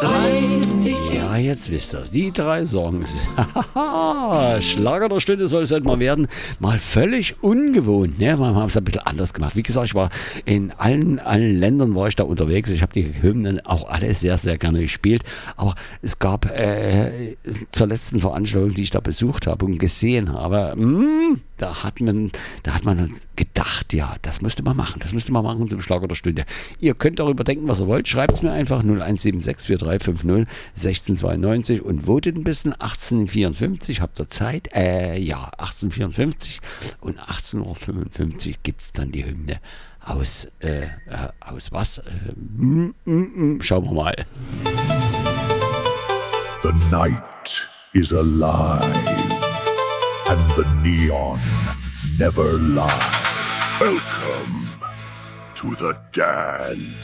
Ja, jetzt wisst ihr, die 3 Songs. Schlager der Stunde soll es halt mal werden. Mal völlig ungewohnt. Ne? Wir haben es ein bisschen anders gemacht. Wie gesagt, ich war in allen Ländern war ich da unterwegs. Ich habe die Hymnen auch alle sehr, sehr gerne gespielt. Aber es gab zur letzten Veranstaltung, die ich da besucht habe und gesehen habe, da hat man gedacht, ja, das müsste man machen. Das müsste man machen zum Schlager der Stunde. Ihr könnt darüber denken, was ihr wollt. Schreibt es mir einfach 0176 4350 1692 und votet ein bisschen. 1854 habt ihr Zeit. 1854 und 18:55 Uhr gibt es dann die Hymne aus was? Schauen wir mal. The night is alive and the neon never lies. Welcome to the dance.